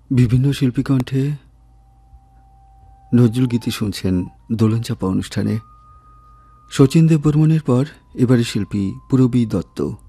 বিভিন্ন শিল্পী কণ্ঠে নজরুল গীতি শুনছেন দোলনচাপা অনুষ্ঠানে। শচীন দেববর্মনের পর এবারে শিল্পী পূরবী দত্ত।